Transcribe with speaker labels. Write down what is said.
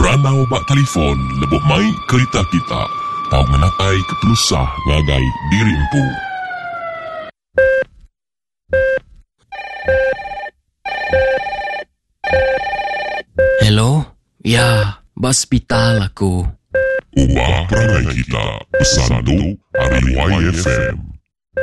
Speaker 1: Ranau bak telefon lebih mai kereta kita. Tahu menatai ketelusah ngagai diri empu.
Speaker 2: Hello? Ya, hospital aku.
Speaker 1: Ubah perangai kita. Pesan tu hari YFM.